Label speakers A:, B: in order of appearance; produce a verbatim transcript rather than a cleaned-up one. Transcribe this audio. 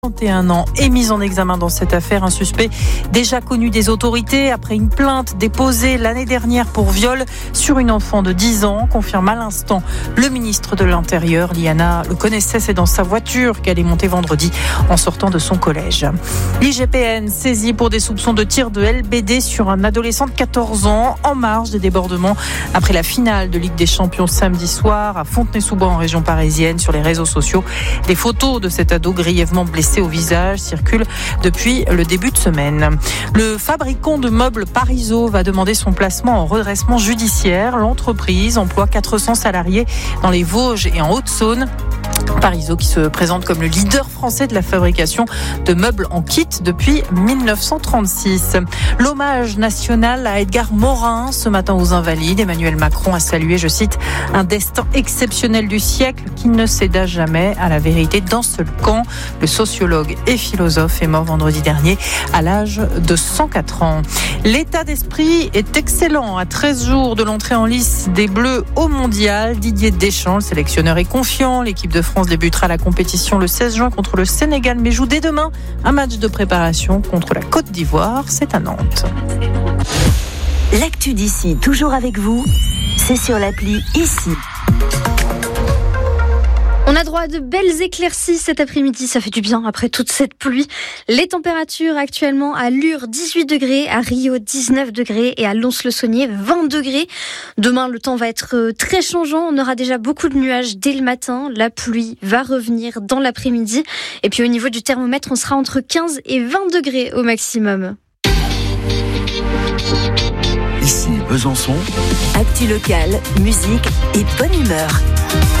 A: trente et un ans est mis en examen dans cette affaire. Un suspect déjà connu des autorités après une plainte déposée l'année dernière pour viol sur une enfant de dix ans, confirme à l'instant le ministre de l'Intérieur. Liana le connaissait, c'est dans sa voiture qu'elle est montée vendredi en sortant de son collège. L'I G P N saisi pour des soupçons de tir de L B D sur un adolescent de quatorze ans en marge des débordements après la finale de Ligue des Champions samedi soir à Fontenay-sous-Bois en région parisienne. Sur les réseaux sociaux, des photos de cet ado grièvement blessé au visage circulent depuis le début de semaine. Le fabricant de meubles Parizeau va demander son placement en redressement judiciaire. L'entreprise emploie quatre cents salariés dans les Vosges et en Haute-Saône. Parizeau qui se présente comme le leader français de la fabrication de meubles en kit depuis dix-neuf cent trente-six. L'hommage national à Edgar Morin ce matin aux Invalides. Emmanuel Macron a salué, je cite, un destin exceptionnel du siècle qui ne céda jamais à la vérité d'un seul camp. Le sociologue et philosophe est mort vendredi dernier à l'âge de cent quatre ans. L'état d'esprit est excellent à treize jours de l'entrée en lice des Bleus au Mondial. Didier Deschamps, le sélectionneur, est confiant. L'équipe de France débutera la compétition le seize juin contre le Sénégal, mais joue dès demain un match de préparation contre la Côte d'Ivoire. C'est à Nantes.
B: L'actu d'ici, toujours avec vous, c'est sur l'appli Ici.
C: On a droit à de belles éclaircies cet après-midi, ça fait du bien après toute cette pluie. Les températures actuellement à Lure dix-huit degrés, à Rio dix-neuf degrés et à Lons-le-Saunier vingt degrés. Demain, le temps va être très changeant, on aura déjà beaucoup de nuages dès le matin. La pluie va revenir dans l'après-midi. Et puis au niveau du thermomètre, on sera entre quinze et vingt degrés au maximum.
D: Ici Besançon.
B: Actu locale, musique et bonne humeur.